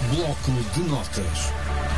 Bloco de Notas.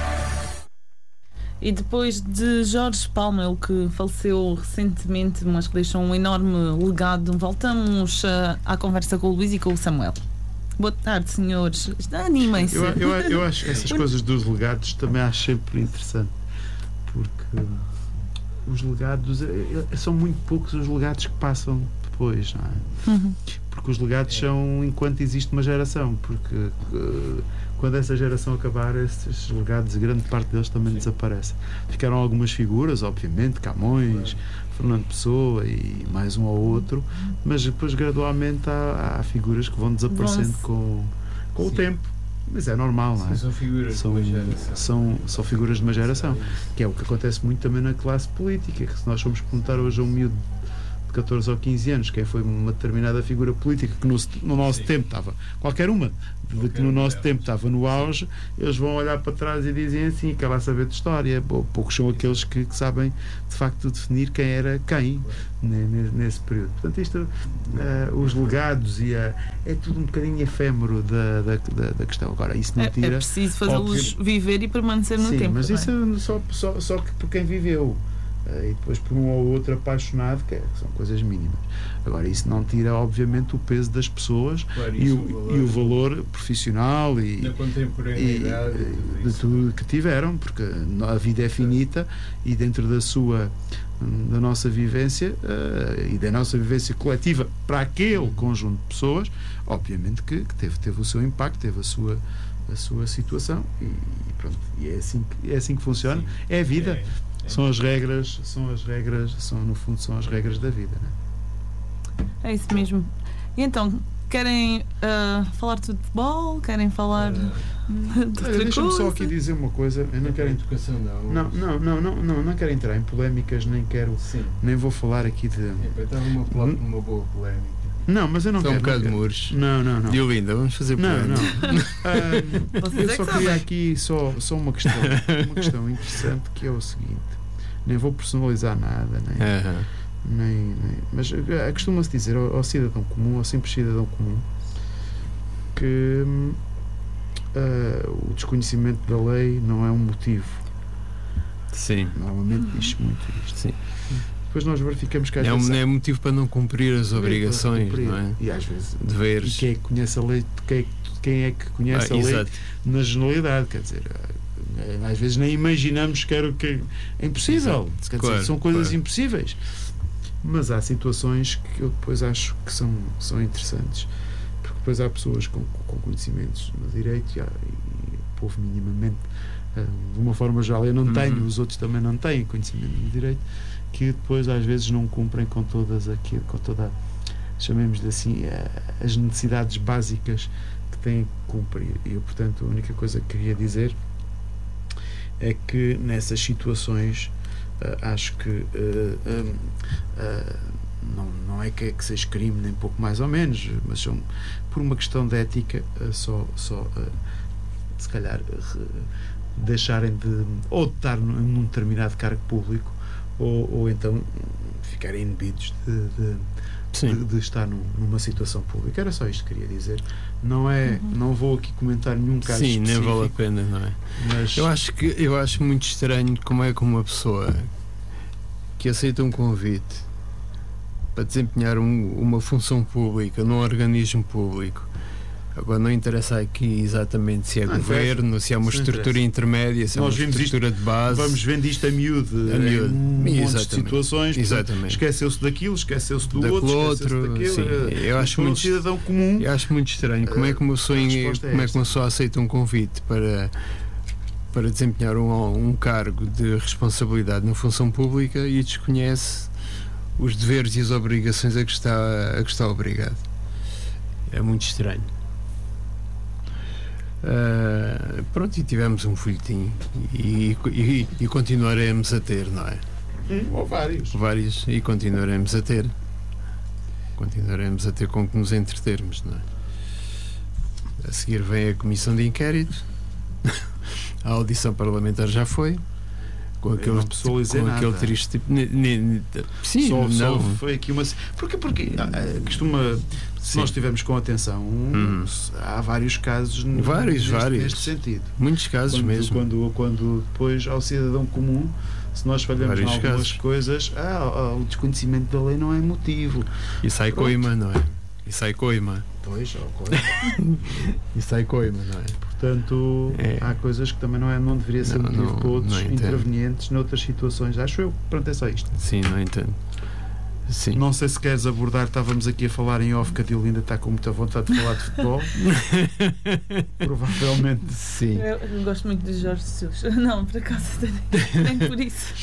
E depois de Jorge Palma, o que faleceu recentemente, mas que deixou um enorme legado, voltamos à conversa com o Luís e com o Samuel. Boa tarde, senhores. Animem-se. Eu acho que essas coisas dos legados também acho sempre interessante, porque os legados são muito poucos os legados que passam depois, não é? Porque os legados são enquanto existe uma geração, porque quando essa geração acabar, esses legados, grande parte deles também desaparecem. Ficaram algumas figuras, obviamente, Camões, Fernando Pessoa e mais um ou outro, mas depois gradualmente há figuras que vão desaparecendo com o tempo. Mas é normal, não é? São figuras de uma geração. São figuras de uma geração, que é o que acontece muito também na classe política, que se nós formos perguntar hoje a um miúdo de 14 ou 15 anos quem foi uma determinada figura política que no nosso tempo estava, qualquer uma que no nosso tempo estava no auge, eles vão olhar para trás e dizem assim, quer lá saber de história. Poucos são aqueles que sabem de facto definir quem era quem nesse período. Portanto, isto, os legados é tudo um bocadinho efêmero da questão. Agora, isso não tira... É preciso fazê-los viver e permanecer no tempo. Mas isso só que por quem viveu. E depois por um ou outro apaixonado, que são coisas mínimas. Agora, isso não tira, obviamente, o peso das pessoas, claro, e o valor profissional e da contemporaneidade de tudo que tiveram, porque a vida é finita e dentro da nossa vivência e da nossa vivência coletiva para aquele conjunto de pessoas, obviamente que teve o seu impacto, teve a sua situação e pronto, e é assim que funciona. Sim. É a vida. São as regras, no fundo, são as regras da vida, não é? É isso mesmo. E então, querem falar de futebol? Querem falar de outra coisa? Deixa-me só aqui dizer uma coisa. Eu não quero educação, não quero entrar em polémicas, nem vou falar aqui de... Estava uma boa polémica. Não, mas eu não quero. Um bocado de muros. Não. E Olinda, vamos fazer polémica. Eu só queria aqui só uma questão interessante, que é o seguinte. Nem vou personalizar nada, mas costuma-se dizer ao cidadão comum, ao simples cidadão comum, que o desconhecimento da lei não é um motivo. Sim. Normalmente diz muito isto. Sim. Depois nós verificamos que às vezes vezes é motivo para não cumprir as obrigações, não é? E às vezes deveres. E quem é que conhece a lei, quem é que conhece a lei exato. Na generalidade, quer dizer, às vezes nem imaginamos que é impossível, quer dizer, são coisas impossíveis, mas há situações que eu depois acho que são interessantes, porque depois há pessoas com conhecimentos no direito e o povo minimamente, de uma forma geral, eu não tenho, os outros também não têm conhecimento no direito, que depois às vezes não cumprem com toda, chamemos-lhe assim, as necessidades básicas que têm que cumprir. E eu, portanto, a única coisa que queria dizer é que nessas situações acho que não é que seja crime, nem pouco mais ou menos, mas são, por uma questão de ética, se calhar deixarem de estar num determinado cargo público ou então ficarem inibidos de estar numa situação pública. Era só isto que queria dizer. Não vou aqui comentar nenhum caso específico. Nem vale a pena, não é? Mas eu acho muito estranho como é que uma pessoa que aceita um convite para desempenhar uma função pública num organismo público. Agora não interessa aqui exatamente se é governo, se é uma estrutura intermédia, se é uma estrutura de base. Vamos vendo isto a miúdo. Em montes de situações. Exatamente. Esqueceu-se daquilo, esqueceu-se do outro, esqueceu-se daquilo. Eu acho muito cidadão comum. Eu acho muito estranho como é que uma pessoa aceita um convite para desempenhar um cargo de responsabilidade na função pública e desconhece os deveres e as obrigações a que está obrigado. É muito estranho. Pronto, e tivemos um folhetim e continuaremos a ter, não é? Ou vários, e continuaremos a ter com que nos entretermos, não é? A seguir vem a comissão de inquérito. A audição parlamentar já foi com aquele triste tipo. Sim, só foi aqui uma. Porque costuma. se nós estivermos com atenção, há vários casos neste sentido. Muitos casos mesmo. Quando depois ao cidadão comum, se nós falhamos em algumas coisas, o desconhecimento da lei não é motivo. E sai coima, não é? E sai coima. Pois, e sai coima, não é? Portanto, há coisas que também não deveria ser motivo para outros intervenientes noutras situações. Acho eu. Pronto, é só isto. Sim, não entendo. Sim. Não sei se queres abordar, estávamos aqui a falar em off, que a Dilma ainda está com muita vontade de falar de futebol. Provavelmente. Sim. Eu gosto muito de Jorge Jesus. Não, por acaso, nem por isso.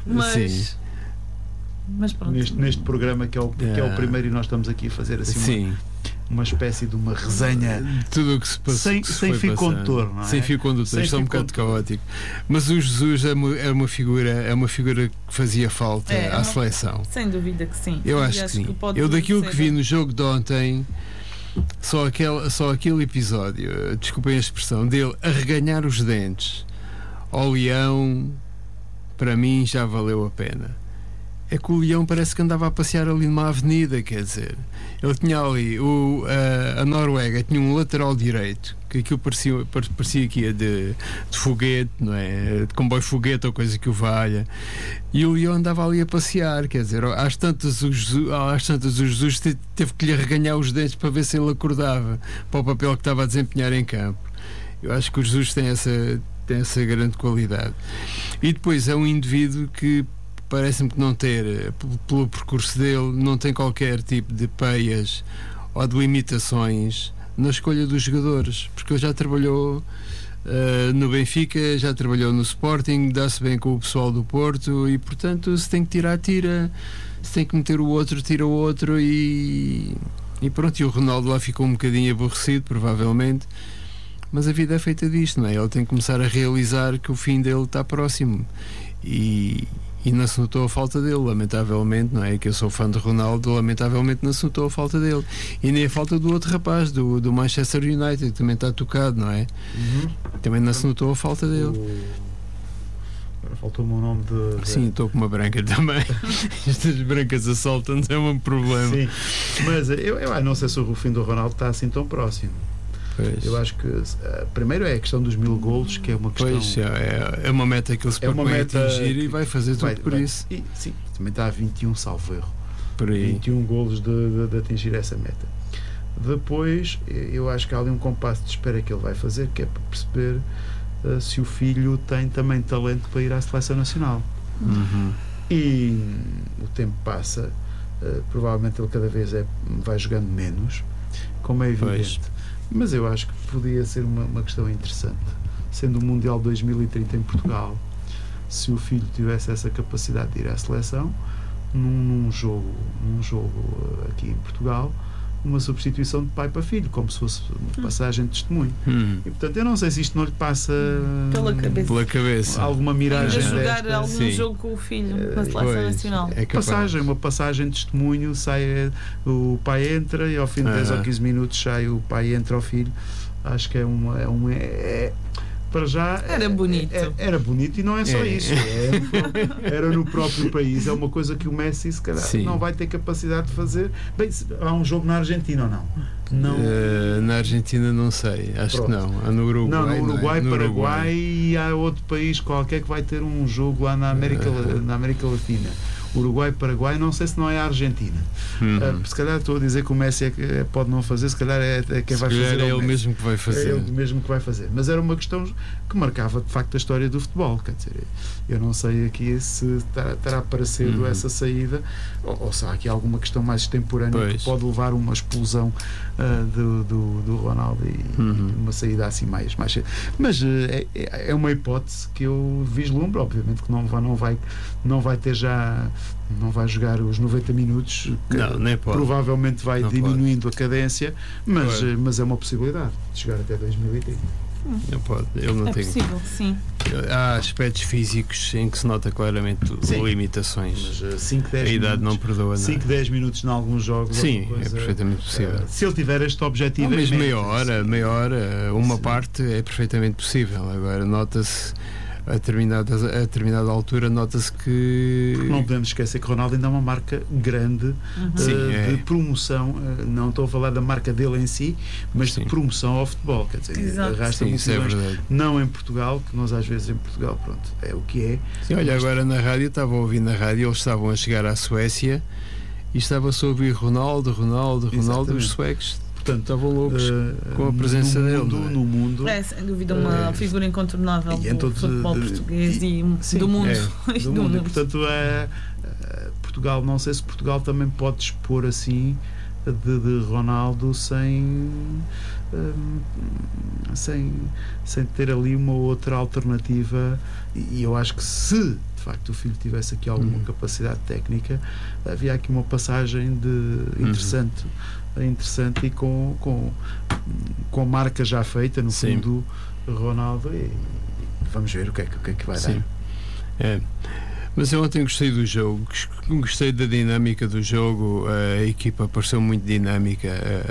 Mas pronto. Neste programa que é o primeiro, e nós estamos aqui a fazer assim uma espécie de uma resenha. Tudo o que se passa. Sem fio condutor, não é? Sem fio condutor, isto é um bocado caótico. Mas o Jesus é uma figura que fazia falta à seleção. Sem dúvida que sim. Eu acho que sim. Eu daquilo que vi no jogo de ontem, só aquele episódio, desculpem a expressão, dele a reganhar os dentes ao Leão, para mim já valeu a pena. É que o Leão parece que andava a passear ali numa avenida, quer dizer, ele tinha ali a Noruega tinha um lateral direito que aquilo parecia que ia de foguete, não é? De comboio foguete ou coisa que o valha, e o Leão andava ali a passear, quer dizer, às tantas o Jesus teve que lhe arreganhar os dentes para ver se ele acordava para o papel que estava a desempenhar em campo. Eu acho que o Jesus tem essa grande qualidade, e depois é um indivíduo que parece-me que não ter, pelo percurso dele, não tem qualquer tipo de peias ou de limitações na escolha dos jogadores, porque ele já trabalhou no Benfica, já trabalhou no Sporting, dá-se bem com o pessoal do Porto, e portanto, se tem que tirar, tira, se tem que meter o outro, tira o outro, e pronto. E o Ronaldo lá ficou um bocadinho aborrecido, provavelmente, mas a vida é feita disto, não é? Ele tem que começar a realizar que o fim dele está próximo, e não se notou a falta dele, lamentavelmente, não é? Que eu sou fã de Ronaldo, lamentavelmente não se notou a falta dele. E nem a falta do outro rapaz, do Manchester United, que também está tocado, não é? Também não se notou a falta dele. Agora faltou-me o nome de... Sim, estou com uma branca também. Estas brancas assaltam-nos, é um problema. Sim, mas eu não sei se o fim do Ronaldo está assim tão próximo. Pois. Eu acho que primeiro é a questão dos 1000 golos, que é uma questão. Pois, é uma meta que ele se propõe a atingir, e vai fazer tudo por isso. E, sim, também está a 21, salvo erro. Por aí. 21 golos de atingir essa meta. Depois, eu acho que há ali um compasso de espera que ele vai fazer, que é para perceber se o filho tem também talento para ir à seleção nacional. E o tempo passa, provavelmente ele cada vez vai jogando menos, como é evidente. Pois. Mas eu acho que podia ser uma questão interessante, sendo o Mundial 2030 em Portugal, se o filho tivesse essa capacidade de ir à seleção, num jogo aqui em Portugal, uma substituição de pai para filho, como se fosse uma passagem de testemunho. E portanto, eu não sei se isto não lhe passa pela cabeça alguma miragem de jogar algum jogo com o filho na seleção nacional. Uma passagem de testemunho, o pai entra e ao fim de 10 ou 15 minutos sai o pai, entra o filho. Acho que para já era bonito. Era bonito, e não é só isso. Era no próprio país. É uma coisa que o Messi, se calhar, não vai ter capacidade de fazer. Bem, há um jogo na Argentina ou não? Na Argentina não sei, acho que não. Há no Uruguai. No Uruguai, Paraguai, e há outro país qualquer que vai ter um jogo lá na América Latina. Uruguai, Paraguai, não sei se não é a Argentina. Se calhar estou a dizer que o Messi pode não fazer, se calhar é quem vai fazer. É ele mesmo que vai fazer. É ele mesmo que vai fazer. Mas era uma questão que marcava de facto a história do futebol. Quer dizer, eu não sei aqui se terá aparecido essa saída, ou se há aqui alguma questão mais extemporânea que pode levar uma explosão do Ronaldo e uma saída assim mais cedo. Mas é uma hipótese que eu vislumbro, obviamente que não vai ter já. Não vai jogar os 90 minutos, nem pode. Provavelmente vai diminuindo a cadência, mas é uma possibilidade de chegar até 2030. Não pode, ele não tem. Possível, sim. Há aspectos físicos em que se nota claramente limitações. Mas 5, 10 a idade não perdoa nada. 5, 10 minutos em alguns jogos. Sim, é perfeitamente possível. Se ele tiver este objetivo, mesmo meia hora, uma parte é perfeitamente possível. Agora nota-se a determinada altura nota-se que... Porque não podemos esquecer que Ronaldo ainda é uma marca grande de promoção, não estou a falar da marca dele em si, mas de promoção ao futebol, quer dizer, arrasta multidões, não em Portugal, que nós às vezes em Portugal, pronto, é o que é. Sim, olha, agora na rádio, estava a ouvir na rádio, eles estavam a chegar à Suécia e estava-se a ouvir Ronaldo, os suecos. Portanto, estavam loucos com a presença dele. No mundo. É, sem dúvida, uma figura incontornável do futebol português e do mundo. Do mundo. E, portanto, Portugal, não sei se Portugal também pode expor assim de Ronaldo sem ter ali uma outra alternativa. E eu acho que se de facto o filho tivesse aqui alguma capacidade técnica, havia aqui uma passagem interessante e com marca já feita no fundo, Ronaldo, e vamos ver o que é que vai dar. Mas eu ontem gostei do jogo, gostei da dinâmica do jogo, a equipa pareceu muito dinâmica,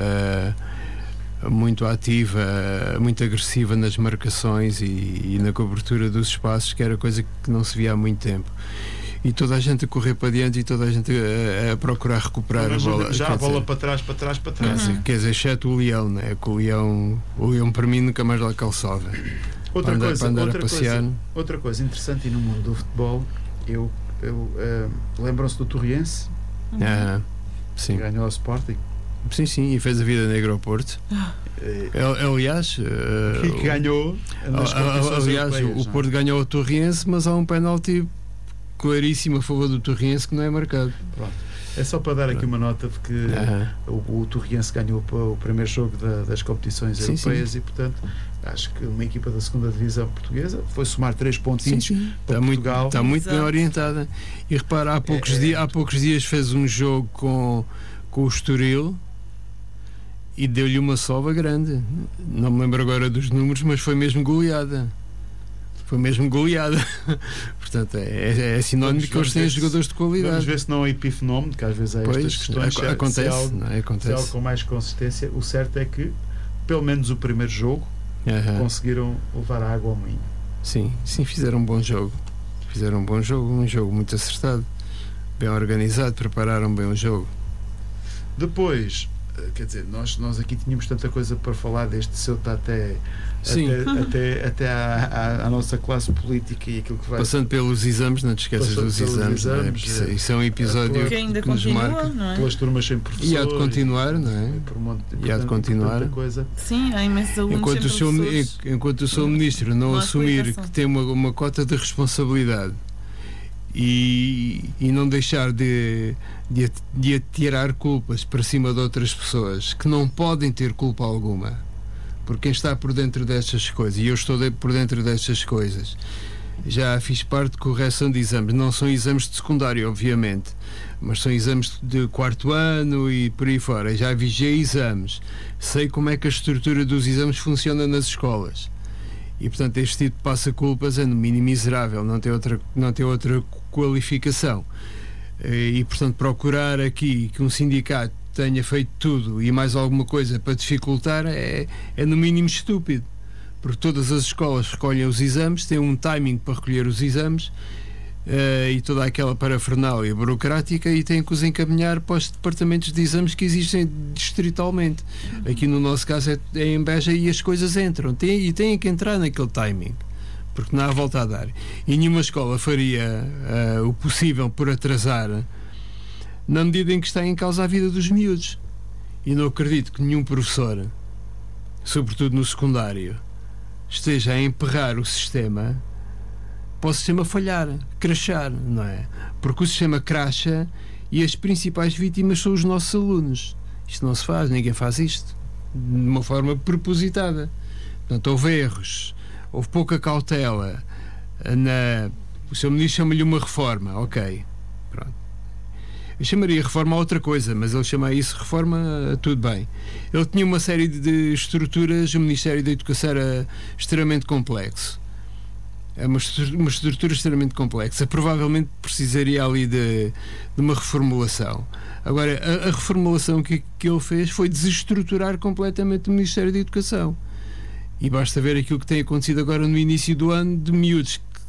muito ativa, muito agressiva nas marcações e na cobertura dos espaços, que era coisa que não se via há muito tempo. E toda a gente a correr para diante e toda a gente a procurar recuperar a bola. Já a bola para trás. Quer dizer, exceto o Leão, né? Que o Leão para mim nunca mais lá calçava. Outra coisa interessante, e no mundo do futebol, lembram-se do Torriense? Sim. Ganhou ao Sporting. Sim, e fez a vida negra ao Porto. Aliás, que ganhou nas competições europeias, o Porto ganhou ao Torriense, mas há um penalti claríssimo a favor do Torriense que não é marcado. Pronto. É só para dar aqui uma nota de que o Torriense ganhou o primeiro jogo das competições europeias. E, portanto, acho que uma equipa da segunda divisão portuguesa foi somar 3 pontinhos para Portugal. Está muito bem orientada. E repara, há poucos dias fez um jogo com o Estoril e deu-lhe uma sova grande. Não me lembro agora dos números, mas foi mesmo goleada. Portanto, é sinónimo de que eles têm jogadores de qualidade. Vamos ver se não é epifenómeno, que às vezes há estas questões. Acontece. Algo com mais consistência. O certo é que, pelo menos o primeiro jogo, conseguiram levar a água ao moinho. Sim, fizeram um bom jogo. Um jogo muito acertado, bem organizado, prepararam bem o jogo. Depois, quer dizer, nós aqui tínhamos tanta coisa para falar deste seu até à nossa classe política e aquilo que vai... Passando pelos exames, não te esqueças dos exames. Isso é um episódio que ainda nos continua, marca. não é? Pelas turmas sem professores. E há de continuar, não é? E há de continuar. Coisa. Sim, há imensos alunos Enquanto o seu ministro não assumir que tem uma cota de responsabilidade e não deixar de atirar culpas para cima de outras pessoas que não podem ter culpa alguma, porque quem está por dentro destas coisas, e eu estou por dentro destas coisas, já fiz parte de correção de exames, não são exames de secundário, obviamente, mas são exames de 4º ano e por aí fora, já vigiei exames, sei como é que a estrutura dos exames funciona nas escolas. E, portanto, este tipo de passa-culpas é no mínimo miserável, não tem outra qualificação. E, portanto, procurar aqui que um sindicato tenha feito tudo e mais alguma coisa para dificultar é no mínimo estúpido. Porque todas as escolas recolhem os exames, têm um timing para recolher os exames e toda aquela parafernália burocrática, e têm que os encaminhar para os departamentos de exames que existem distritalmente. Aqui no nosso caso é em Beja, e as coisas entram e têm que entrar naquele timing, porque não há volta a dar. E nenhuma escola faria o possível por atrasar, na medida em que está em causa a vida dos miúdos. E não acredito que nenhum professor, sobretudo no secundário, esteja a emperrar o sistema para o sistema falhar, crashar, não é? Porque o sistema crasha e as principais vítimas são os nossos alunos. Isto não se faz, ninguém faz isto de uma forma propositada. Portanto, houve erros, houve pouca cautela. O seu ministro chama-lhe uma reforma, ok, pronto. Eu chamaria reforma a outra coisa, mas ele chama isso reforma, tudo bem. Ele tinha uma série de estruturas, o Ministério da Educação era extremamente complexo. É uma estrutura extremamente complexa. Provavelmente precisaria ali de uma reformulação. Agora, a reformulação que ele fez foi desestruturar completamente o Ministério da Educação. E basta ver aquilo que tem acontecido agora no início do ano, de miúdos que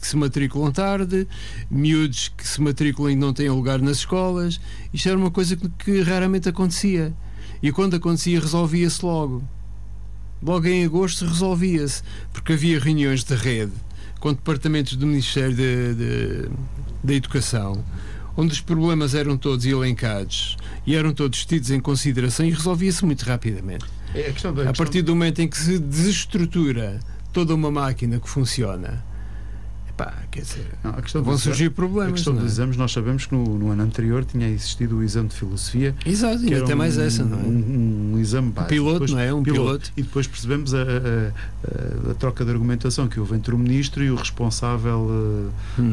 que se matriculam tarde, miúdos que se matriculam e não têm lugar nas escolas. Isto era uma coisa que raramente acontecia. E quando acontecia, resolvia-se logo. Logo em agosto resolvia-se, porque havia reuniões de rede com departamentos do Ministério da Educação, onde os problemas eram todos elencados e eram todos tidos em consideração e resolvia-se muito rapidamente. A partir do momento em que se desestrutura toda uma máquina que funciona, quer dizer, vão surgir problemas. A questão dos exames, nós sabemos que no ano anterior tinha existido o exame de filosofia. Exato, ainda até mais essa, não é? Um exame básico. Piloto, depois, não é? Um piloto. E depois percebemos a troca de argumentação que houve entre o ministro e o responsável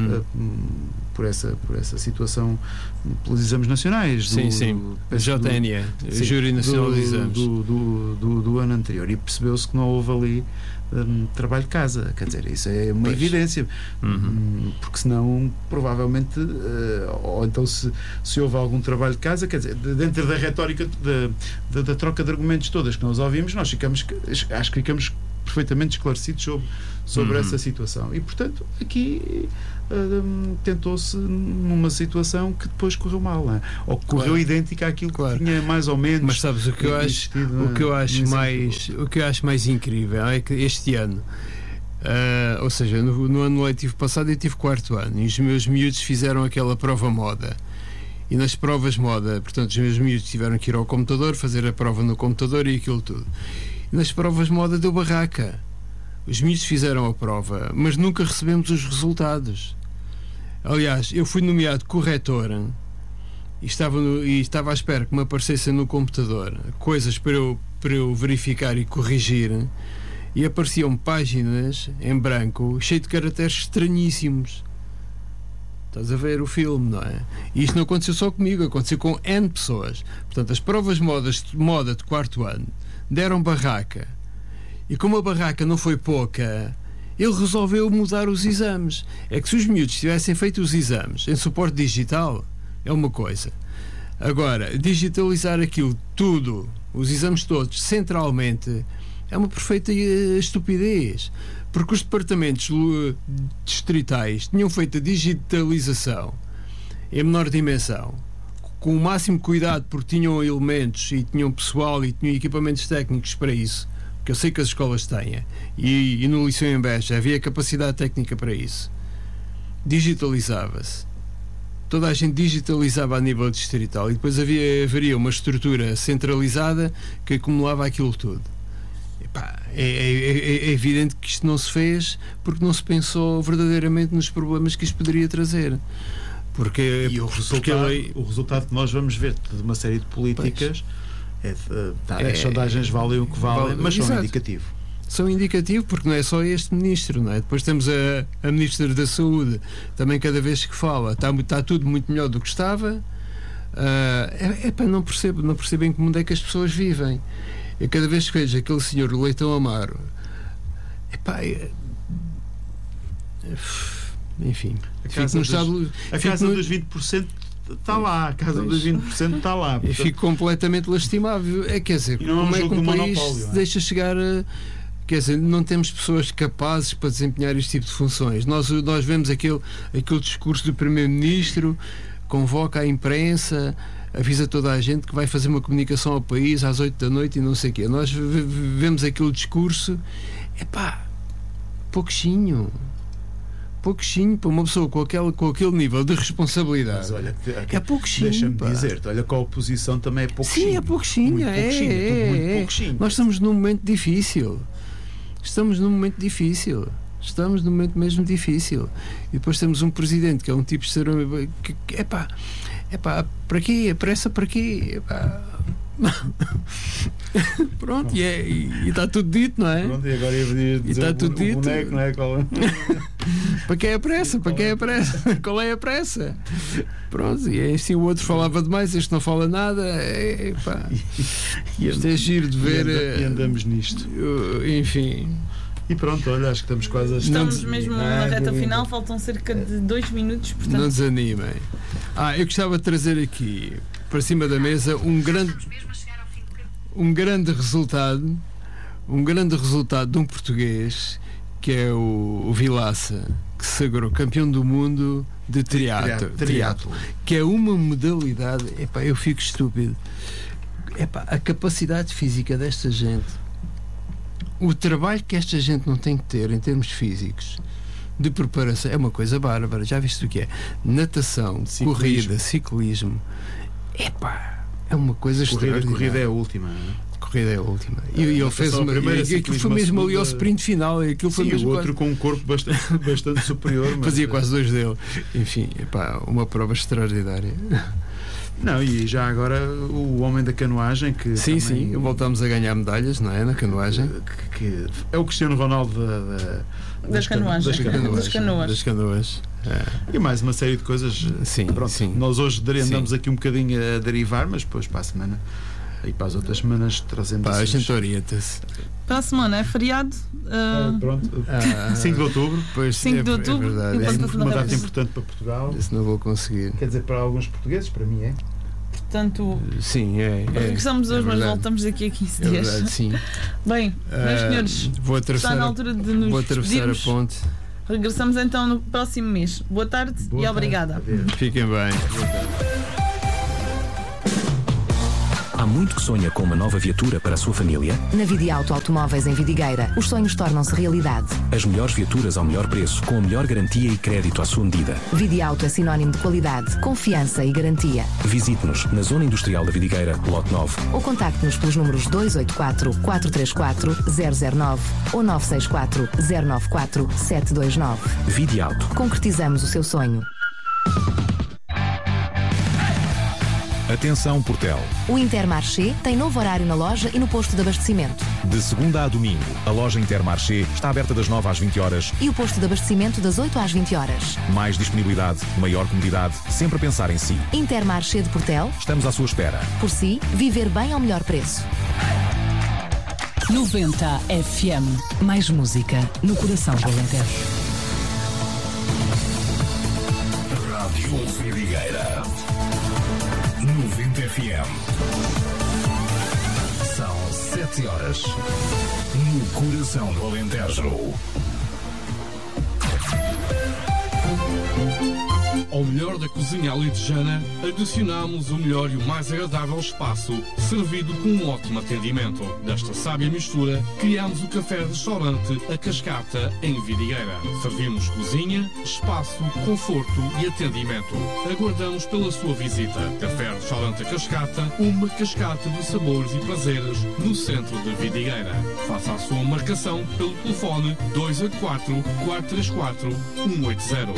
por essa situação pelos exames nacionais. Sim. JNE, Júri Nacional de Exames. Do ano anterior. E percebeu-se que não houve ali trabalho de casa, quer dizer, isso é uma evidência, porque senão provavelmente ou então se houve algum trabalho de casa, quer dizer, dentro da retórica da troca de argumentos todas que nós ouvimos, acho que ficamos perfeitamente esclarecidos sobre essa situação, e portanto aqui tentou-se numa situação que depois correu mal, não é? Ou que correu idêntica àquilo que tinha mais ou menos. Mas sabes o que eu acho mais incrível é que este ano, ou seja, no ano letivo passado eu tive 4º ano e os meus miúdos fizeram aquela prova moda. E nas provas moda, portanto, os meus miúdos tiveram que ir ao computador, fazer a prova no computador e aquilo tudo. E nas provas moda deu barraca. Os miúdos fizeram a prova, mas nunca recebemos os resultados. Aliás, eu fui nomeado corretor e estava à espera que me aparecessem no computador coisas para eu verificar e corrigir, e apareciam páginas em branco cheias de caracteres estranhíssimos. Estás a ver o filme, não é? E isto não aconteceu só comigo, aconteceu com N pessoas. Portanto, as provas moda de 4º ano deram barraca. E como a barraca não foi pouca, ele resolveu mudar os exames. É que se os miúdos tivessem feito os exames em suporte digital, é uma coisa. Agora, digitalizar aquilo tudo, os exames todos, centralmente, é uma perfeita estupidez. Porque os departamentos distritais tinham feito a digitalização em menor dimensão, com o máximo cuidado, porque tinham elementos e tinham pessoal e tinham equipamentos técnicos para isso, que eu sei que as escolas têm, e no Liceu em Beja havia capacidade técnica para isso. Digitalizava-se. Toda a gente digitalizava a nível distrital e depois haveria uma estrutura centralizada que acumulava aquilo tudo. É evidente que isto não se fez porque não se pensou verdadeiramente nos problemas que isto poderia trazer. E o resultado que nós vamos ver de uma série de políticas as sondagens valem o que valem, mas são indicativo. São indicativo porque não é só este ministro, não é? Depois temos a ministra da Saúde, também cada vez que fala está tudo muito melhor do que estava. Não percebo em que mundo é que as pessoas vivem. Eu cada vez que vejo aquele senhor Leitão Amaro, enfim, a casa dos 20% está lá, a casa dos 20% está lá. Portanto, eu fico completamente lastimável. Quer dizer, como é que um país deixa chegar a... Quer dizer, não temos pessoas capazes para desempenhar este tipo de funções. Nós vemos aquele discurso do Primeiro-Ministro, convoca a imprensa, avisa toda a gente que vai fazer uma comunicação ao país às 8 da noite e não sei o quê. Nós vemos aquele discurso, pouquinho para uma pessoa com aquele nível de responsabilidade. Mas olha, é pouquinho. Deixa-me dizer-te, olha que a oposição também é pouquinho. Sim, é pouquinho. Muito pouquinho. Nós estamos num momento difícil. Estamos num momento mesmo difícil. E depois temos um presidente que é um tipo de ser... para quê? A pressa para quê? Pronto, e está tudo dito, não é? Pronto, e agora ia dizer está tudo dito. Boneco, não é? Para que é a pressa? Qual é a pressa? Pronto, e assim o outro falava demais, este não fala nada. Isto é giro de ver. E andamos nisto. Enfim. E pronto, olha, acho que estamos quase a... Estamos mesmo na reta final, faltam cerca de 2 minutos, portanto... Não desanimem. Eu gostava de trazer aqui para cima da mesa um grande resultado de um português que é o Vilaça, que se sagrou campeão do mundo de triatlo, que é uma modalidade, epá, eu fico estúpido. Epá, a capacidade física desta gente, o trabalho que esta gente não tem que ter em termos físicos de preparação, é uma coisa bárbara. Já viste o que é? Natação, corrida, ciclismo, epá, é uma coisa extraordinária. Corrida é a última, não é? Corrida é a última. E ele fez uma primeira, aquilo foi mesmo ali ao sprint final. Aquilo foi mesmo o outro com um corpo bastante superior. Mas fazia quase 2 dele. Enfim, epá, uma prova extraordinária. Não, e já agora o homem da canoagem que sim, voltamos a ganhar medalhas, não é? Na canoagem. Que é o Cristiano Ronaldo das canoas. E mais uma série de coisas. Sim, pronto, sim. Nós hoje andamos aqui um bocadinho a derivar, mas depois para a semana e para as outras semanas trazemos. A gente orienta-se. Para a semana é feriado. Pronto. 5 de outubro. Pois, 5 de outubro. É uma data importante para Portugal. Isso não vou conseguir. Quer dizer, para alguns portugueses, para mim é. Portanto, sim, regressamos hoje, mas voltamos daqui a 15 dias. É verdade, sim. Bem, meus senhores, está na altura de nos vou atravessar a ponte. Regressamos então no próximo mês. Boa tarde e obrigada. Fiquem bem. Há muito que sonha com uma nova viatura para a sua família? Na Vidiauto Automóveis em Vidigueira, os sonhos tornam-se realidade. As melhores viaturas ao melhor preço, com a melhor garantia e crédito à sua medida. Vidiauto é sinónimo de qualidade, confiança e garantia. Visite-nos na Zona Industrial da Vidigueira, Lote 9. Ou contacte-nos pelos números 284-434-009 ou 964-094-729. Vidiauto. Concretizamos o seu sonho. Atenção, Portel. O Intermarché tem novo horário na loja e no posto de abastecimento. De segunda a domingo, a loja Intermarché está aberta das 9 às 20 horas. E o posto de abastecimento das 8 às 20 horas. Mais disponibilidade, maior comodidade, sempre a pensar em si. Intermarché de Portel. Estamos à sua espera. Por si, viver bem ao melhor preço. 90 FM. Mais música no coração do Alentejo. Rádio Vidigueira. 90 FM. São 7 horas. No coração do Alentejo. Ao melhor da cozinha alentejana, adicionamos o melhor e o mais agradável espaço, servido com um ótimo atendimento. Desta sábia mistura, criamos o café-restaurante A Cascata, em Vidigueira. Servimos cozinha, espaço, conforto e atendimento. Aguardamos pela sua visita. Café-restaurante A Cascata, uma cascata de sabores e prazeres no centro de Vidigueira. Faça a sua marcação pelo telefone 284-434-180.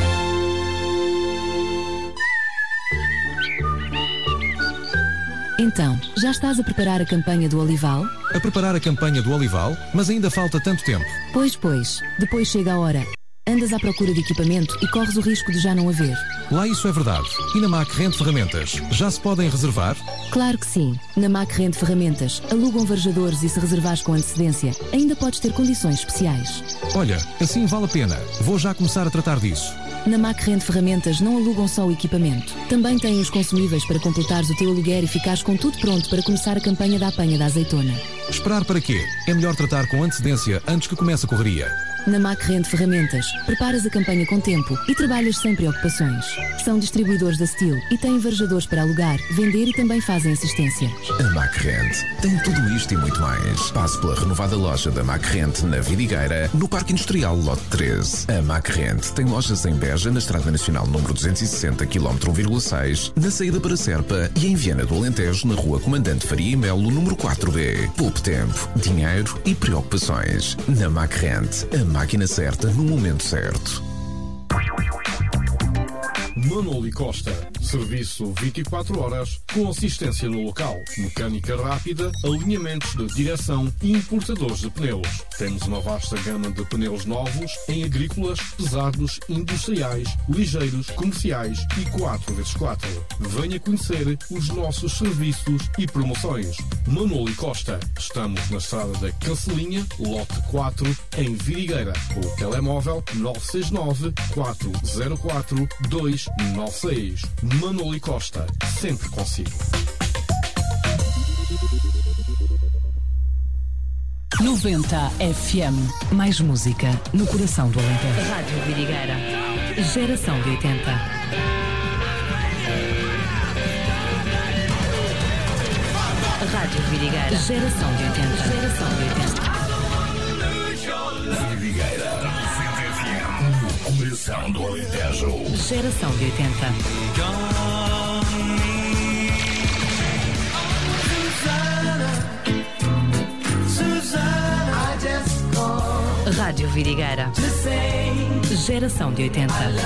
Então, já estás a preparar a campanha do Olival? A preparar a campanha do Olival, mas ainda falta tanto tempo. Pois, depois chega a hora. Andas à procura de equipamento e corres o risco de já não haver. Lá isso é verdade. E na MAC Rende Ferramentas, já se podem reservar? Claro que sim. Na MAC Rende Ferramentas, alugam varejadores e se reservares com antecedência, ainda podes ter condições especiais. Olha, assim vale a pena. Vou já começar a tratar disso. Na MAC Rende Ferramentas não alugam só o equipamento. Também têm os consumíveis para completares o teu aluguer e ficares com tudo pronto para começar a campanha da apanha da azeitona. Esperar para quê? É melhor tratar com antecedência antes que comece a correria. Na MAC Rende Ferramentas, preparas a campanha com tempo e trabalhas sem preocupações. São distribuidores da Steel e têm varejadores para alugar, vender e também fazem assistência. A MAC Rende tem tudo isto e muito mais. Passe pela renovada loja da MAC Rende na Vidigueira, no Parque Industrial Lote 13. A MAC Rende tem lojas em Beja, na Estrada Nacional número 260, km 1,6, na saída para Serpa e em Viana do Alentejo, na Rua Comandante Faria e Melo, número 4B. Poupe tempo, dinheiro e preocupações. Na MAC Rende, a máquina certa no momento certo. Manolo e Costa. Serviço 24 horas com assistência no local. Mecânica rápida, alinhamentos de direção e importadores de pneus. Temos uma vasta gama de pneus novos em agrícolas, pesados, industriais, ligeiros, comerciais e 4x4. Venha conhecer os nossos serviços e promoções. Manolo e Costa. Estamos na estrada da Cancelinha, lote 4, em Vidigueira. O telemóvel 969 404 296. Manolo e Costa, sempre consigo. 90 FM. Mais música no coração do Alentejo. Rádio Vidigueira. Geração de 80. Rádio Vidigueira. Geração de 80. Geração de 80. Vidigueira. 90 FM. No coração do Alentejo. Geração de 80. Rádio Vidigueira. Geração de 80.